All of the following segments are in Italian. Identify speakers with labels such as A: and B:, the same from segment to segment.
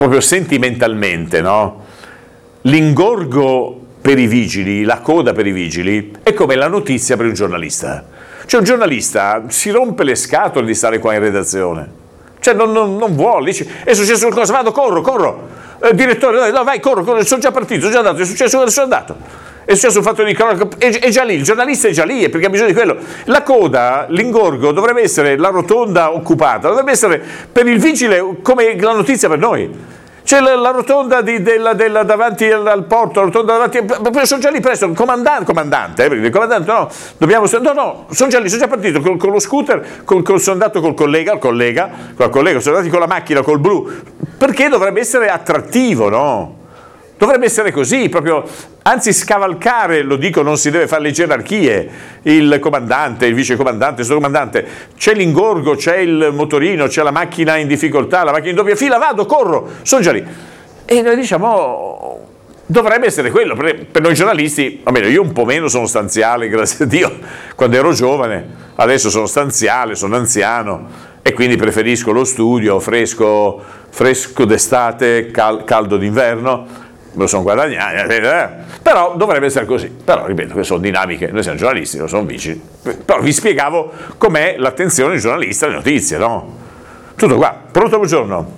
A: proprio sentimentalmente, no? L'ingorgo per i vigili, la coda per i vigili, è come la notizia per un giornalista. Cioè un giornalista si rompe le scatole di stare qua in redazione. Cioè non vuole, dice, è successo qualcosa, vado, corro. Direttore, no, vai, corro, sono già partito, sono già andato, è successo, adesso sono andato. È successo un fatto di cronaca, è già lì, il giornalista è già lì, perché ha bisogno di quello. La coda, l'ingorgo dovrebbe essere la rotonda occupata, dovrebbe essere per il vigile come la notizia per noi. C'è la rotonda davanti al porto, la rotonda davanti, sono già lì presto, il comandante, perché il comandante no, sono già lì, sono già partito con lo scooter, sono andato col collega, sono andati con la macchina, col blu, perché dovrebbe essere attrattivo, no? Dovrebbe essere così, proprio, anzi scavalcare, lo dico, non si deve fare le gerarchie, il comandante, il vicecomandante, il sottocomandante, c'è l'ingorgo, c'è il motorino, c'è la macchina in difficoltà, la macchina in doppia fila, vado, corro, sono già lì. E noi diciamo, dovrebbe essere quello, per noi giornalisti, almeno io un po' meno sono stanziale, grazie a Dio, quando ero giovane, adesso sono stanziale, sono anziano e quindi preferisco lo studio, fresco d'estate, caldo d'inverno. Me lo sono guadagnato, però dovrebbe essere così. Però ripeto, queste sono dinamiche, noi siamo giornalisti, non siamo vigili. Però vi spiegavo com'è l'attenzione del giornalista alle notizie, no? Tutto qua. Pronto, buongiorno?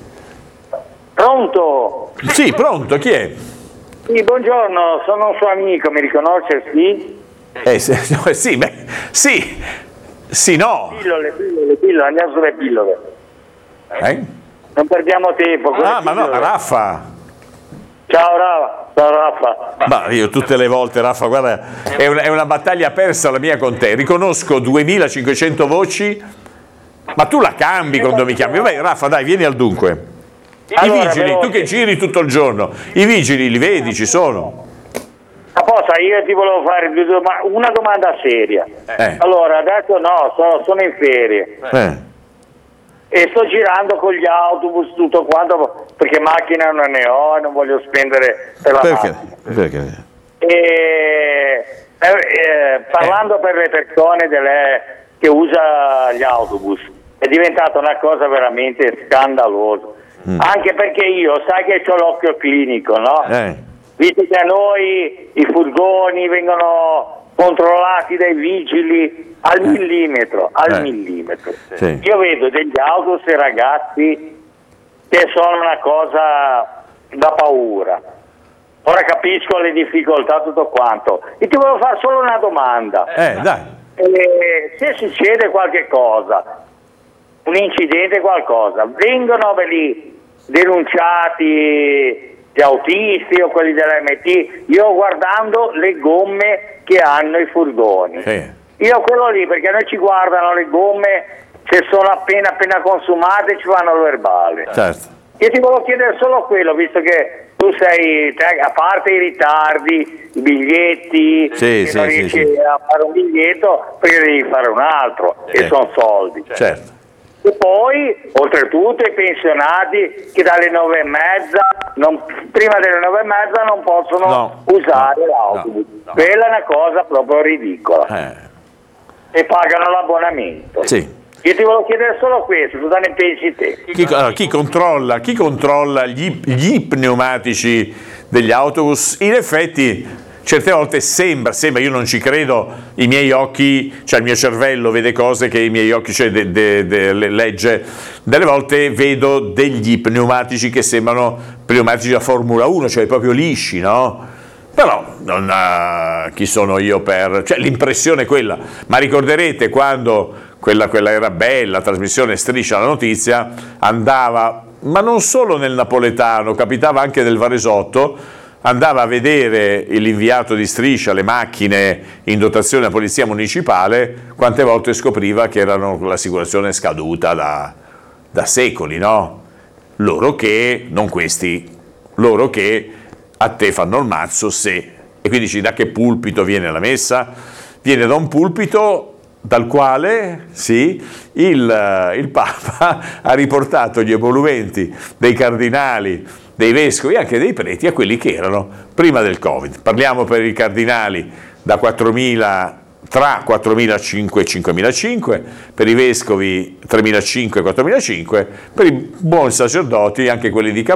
B: Pronto?
A: Sì, pronto, chi è?
B: Sì, buongiorno, sono un suo amico, mi riconosce, sì?
A: Sì, no.
B: Pillole, andiamo sulle pillole. Non perdiamo tempo.
A: Ma no, Raffa.
B: Ciao Raffa.
A: Ma io tutte le volte, Raffa, guarda, è una battaglia persa la mia con te. Riconosco 2500 voci, ma tu la cambi quando mi chiami. Vai, Raffa, dai, vieni al dunque. I vigili, tu che giri tutto il giorno, i vigili li vedi, ci sono.
B: Apposta, io ti volevo fare una domanda seria. Allora, adesso no, sono in ferie. E sto girando con gli autobus, tutto quanto, perché macchina non ne ho e non voglio spendere per la macchina.
A: Perché?
B: Parlando per le persone che usa gli autobus, è diventata una cosa veramente scandalosa. Anche perché io, sai che ho l'occhio clinico, no? Visto che a noi i furgoni vengono controllati dai vigili al millimetro.
A: Sì.
B: Io vedo degli autobus e ragazzi che sono una cosa da paura. Ora capisco le difficoltà, tutto quanto. E ti volevo fare solo una domanda.
A: Dai.
B: Se succede qualche cosa, un incidente, qualcosa, vengono denunciati gli autisti o quelli dell'MT? Io guardando le gomme che hanno i furgoni, io quello lì, perché noi ci guardano le gomme, se sono appena consumate ci fanno il verbale.
A: Certo.
B: Io ti volevo chiedere solo quello, visto che tu sei, a parte i ritardi, i biglietti, non riesci a fare un biglietto perché devi fare un altro, e sono soldi.
A: Certo.
B: E poi, oltretutto, i pensionati che dalle 9:30, prima delle 9:30 non possono usare l'autobus. Quella è una cosa proprio ridicola. E pagano l'abbonamento.
A: Sì.
B: Io ti volevo chiedere solo questo, cosa ne pensi te?
A: Chi controlla gli pneumatici degli autobus? In effetti certe volte sembra, io non ci credo, i miei occhi, cioè il mio cervello vede cose che i miei occhi legge, delle volte vedo degli pneumatici che sembrano pneumatici da Formula 1, cioè proprio lisci, no? Però chi sono io per... cioè l'impressione è quella, ma ricorderete quando quella era bella, trasmissione Striscia la Notizia, andava, ma non solo nel napoletano, capitava anche nel Varesotto, andava a vedere l'inviato di Striscia, le macchine in dotazione della polizia municipale, quante volte scopriva che erano con l'assicurazione scaduta da secoli, no? Loro che, non questi, loro che a te fanno il mazzo se... E quindi dici, da che pulpito viene la messa? Viene da un pulpito dal quale il Papa ha riportato gli emolumenti dei cardinali, dei vescovi e anche dei preti a quelli che erano prima del Covid. Parliamo per i cardinali da 4.000, tra 4.500 e 5.500, per i vescovi 3.500 e 4.500, per i buoni sacerdoti, anche quelli di